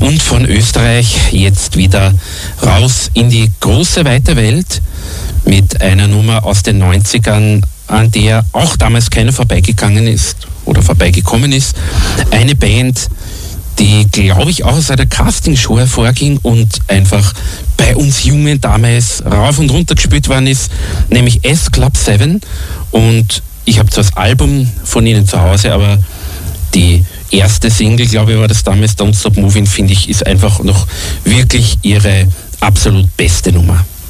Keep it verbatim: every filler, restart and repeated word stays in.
Und von Österreich jetzt wieder raus in die große, weite Welt mit einer Nummer aus den neunzigern, an der auch damals keiner vorbeigegangen ist oder vorbeigekommen ist. Eine Band, die, glaube ich, auch aus einer Castingshow hervorging und einfach bei uns Jungen damals rauf und runter gespielt worden ist, nämlich S Club sieben. Und ich habe zwar das Album von ihnen zu Hause, aber die erste Single, glaube ich, war das damals, Don't Stop Moving, finde ich, ist einfach noch wirklich ihre absolut beste Nummer.